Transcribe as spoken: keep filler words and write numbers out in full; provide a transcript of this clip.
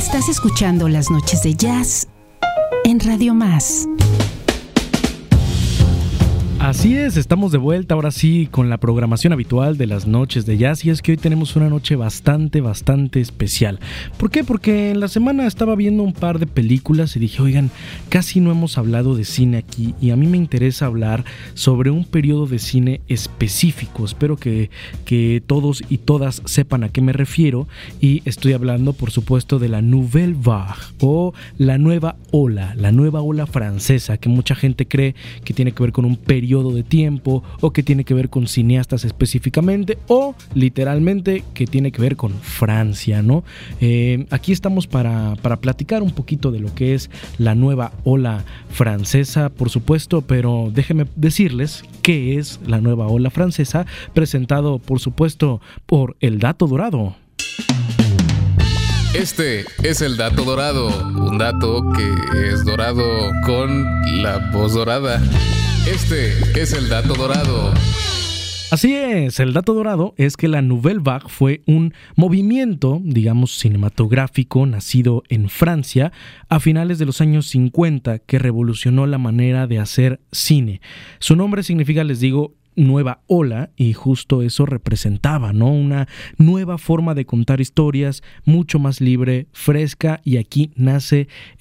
Estás escuchando Las Noches de Jazz en Radio Más. Así es, estamos de vuelta ahora sí con la programación habitual de Las Noches de Jazz, y es que hoy tenemos una noche bastante, bastante especial. ¿Por qué? Porque en la semana estaba viendo un par de películas y dije, oigan, casi no hemos hablado de cine aquí, y a mí me interesa hablar sobre un periodo de cine específico. Espero que, que todos y todas sepan a qué me refiero, y estoy hablando por supuesto de la Nouvelle Vague o la nueva ola, la nueva ola francesa, que mucha gente cree que tiene que ver con un periodo de tiempo, o que tiene que ver con cineastas específicamente, o literalmente que tiene que ver con Francia, ¿no? Eh, aquí estamos para, para platicar un poquito de lo que es la nueva ola francesa, por supuesto, pero déjenme decirles qué es la nueva ola francesa, presentado por supuesto por El Dato Dorado. Este es el Dato Dorado, un dato que es dorado con la voz dorada. Este es el Dato Dorado. Así es, el dato dorado es que la Nouvelle Vague fue un movimiento, digamos, cinematográfico nacido en Francia a finales de los años cincuenta que revolucionó la manera de hacer cine. Su nombre significa, les digo, nueva ola, y justo eso representaba, ¿no? Una nueva forma de contar historias, mucho más libre, fresca, y aquí nace